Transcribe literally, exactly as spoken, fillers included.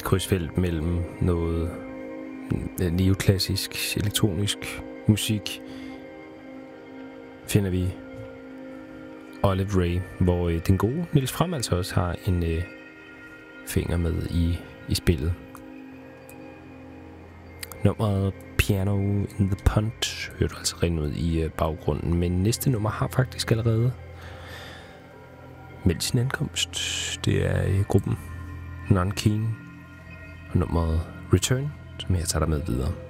krydsfelt mellem noget neoklassisk, elektronisk musik, finder vi Olive Ray, hvor øh, den gode Niels Fram altså også har en øh, finger med i, i spillet. Nummeret Piano in the Punt hører du altså rent ud i øh, baggrunden, men næste nummer har faktisk allerede meldt sin ankomst. Det er øh, gruppen Non-Keen og nummeret Return, som jeg tager dig med videre.